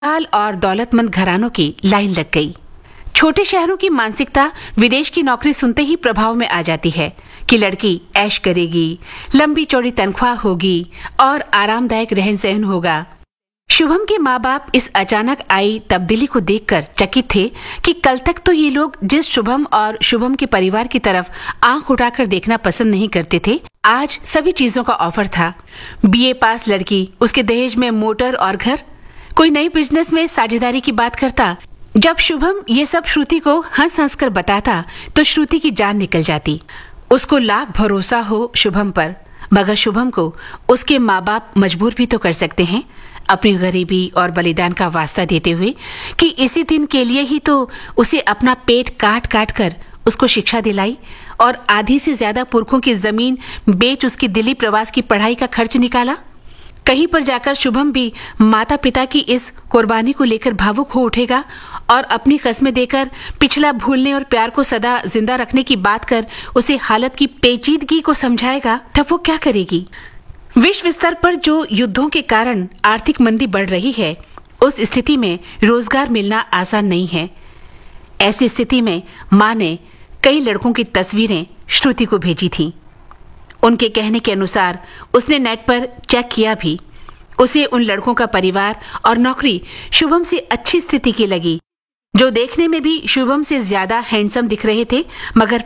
खुशहाल और दौलतमंद घरानों की लाइन लग गई। छोटे शहरों की मानसिकता विदेश की नौकरी सुनते ही प्रभाव में आ जाती है कि लड़की ऐश करेगी, लंबी चौड़ी तनख्वाह होगी और आरामदायक रहन सहन होगा। शुभम के माँ बाप इस अचानक आई तब्दीली को देखकर चकित थे कि कल तक तो ये लोग जिस शुभम और शुभम के परिवार की तरफ आंख उठाकर देखना पसंद नहीं करते थे, आज सभी चीजों का ऑफर था। बीए पास लड़की, उसके दहेज में मोटर और घर, कोई नई बिजनेस में साझेदारी की बात करता। जब शुभम ये सब श्रुति को हंस हंस कर बताता तो श्रुति की जान निकल जाती। उसको लाख भरोसा हो शुभम पर, मगर शुभम को उसके माँ बाप मजबूर भी तो कर सकते हैं अपनी गरीबी और बलिदान का वास्ता देते हुए कि इसी दिन के लिए ही तो उसे अपना पेट काट काट कर उसको शिक्षा दिलाई और आधी से ज्यादा पुरखों की जमीन बेच उसकी दिल्ली प्रवास की पढ़ाई का खर्च निकाला। कहीं पर जाकर शुभम भी माता पिता की इस कुर्बानी को लेकर भावुक हो उठेगा और अपनी कस्में देकर पिछला भूलने और प्यार को सदा जिंदा रखने की बात कर उसे हालत की पेचीदगी को समझाएगा, तब वो क्या करेगी? विश्व स्तर पर जो युद्धों के कारण आर्थिक मंदी बढ़ रही है, उस स्थिति में रोजगार मिलना आसान नहीं है। ऐसी स्थिति में माँ ने कई लड़कों की तस्वीरें श्रुति को भेजी थीं। उनके कहने के अनुसार उसने नेट पर चेक किया भी। उसे उन लड़कों का परिवार और नौकरी शुभम से अच्छी स्थिति की लगी, जो देखने में भी शुभम से ज्यादा हैंडसम दिख रहे थे, मगर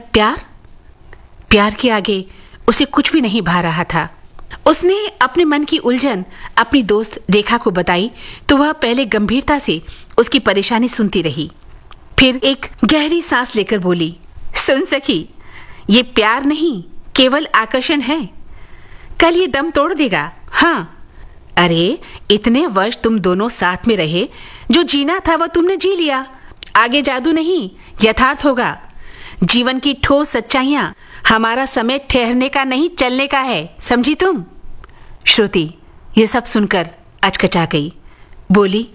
प्यार के आगे उसे कुछ भी नहीं भा रहा था। उसने अपने मन की उलझन अपनी दोस्त रेखा को बताई तो वह पहले गंभीरता से उसकी परेशानी सुनती रही, फिर एक गहरी सांस लेकर बोली, सुन सखी, ये प्यार नहीं केवल आकर्षण है, कल ये दम तोड़ देगा। हाँ, अरे इतने वर्ष तुम दोनों साथ में रहे, जो जीना था वह तुमने जी लिया। आगे जादू नहीं, यथार्थ होगा। जीवन की ठोस सच्चाइयां, हमारा समय ठहरने का नहीं चलने का है, समझी तुम? श्रुति ये सब सुनकर अचकचा गई, बोली,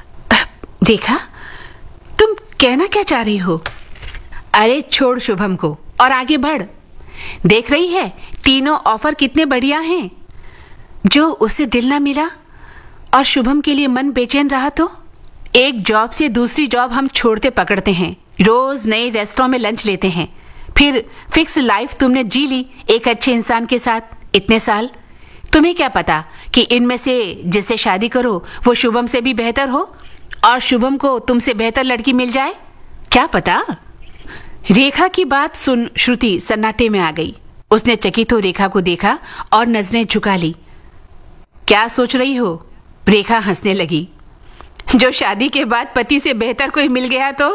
रेखा तुम कहना क्या चाह रही हो? अरे छोड़ शुभम को और आगे बढ़। देख रही है तीनों ऑफर कितने बढ़िया हैं। जो उससे दिल ना मिला और शुभम के लिए मन बेचैन रहा तो एक जॉब से दूसरी जॉब हम छोड़ते पकड़ते हैं, रोज नए रेस्टोरेंट में लंच लेते हैं, फिर फिक्स लाइफ तुमने जी ली एक अच्छे इंसान के साथ इतने साल। तुम्हें क्या पता कि इनमें से जिससे शादी करो वो शुभम से भी बेहतर हो और शुभम को तुमसे बेहतर लड़की मिल जाए, क्या पता? रेखा की बात सुन श्रुति सन्नाटे में आ गई। उसने चकित हो रेखा को देखा और नजरें झुका ली। क्या सोच रही हो? रेखा हंसने लगी। जो शादी के बाद पति से बेहतर कोई मिल गया तो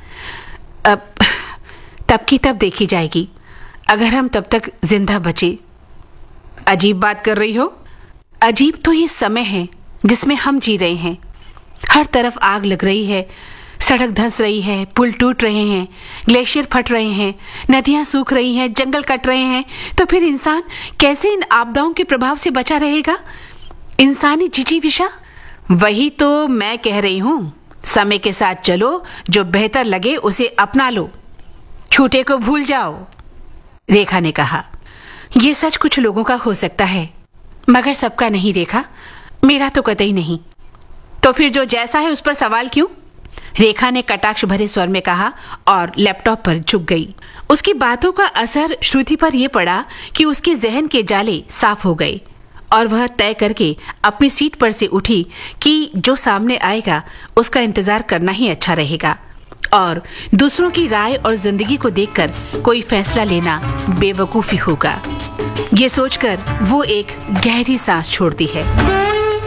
अब तब की तब देखी जाएगी, अगर हम तब तक जिंदा बचे। अजीब बात कर रही हो। अजीब तो ये समय है जिसमें हम जी रहे हैं। हर तरफ आग लग रही है, सड़क धंस रही है, पुल टूट रहे हैं, ग्लेशियर फट रहे हैं, नदियां सूख रही हैं, जंगल कट रहे हैं। तो फिर इंसान कैसे इन आपदाओं के प्रभाव से बचा रहेगा? इंसानी जिजीविषा, वही तो मैं कह रही हूँ। समय के साथ चलो, जो बेहतर लगे उसे अपना लो, छूटे को भूल जाओ। रेखा ने कहा, यह सच कुछ लोगों का हो सकता है, मगर सबका नहीं रेखा, मेरा तो कतई नहीं। तो फिर जो जैसा है उस पर सवाल क्यों? रेखा ने कटाक्ष भरे स्वर में कहा और लैपटॉप पर झुक गई। उसकी बातों का असर श्रुति पर यह पड़ा कि उसके जहन के जाले साफ हो गए और वह तय करके अपनी सीट पर से उठी कि जो सामने आएगा उसका इंतजार करना ही अच्छा रहेगा और दूसरों की राय और जिंदगी को देखकर कोई फैसला लेना बेवकूफी होगा। ये सोचकर वो एक गहरी सांस छोड़ती है।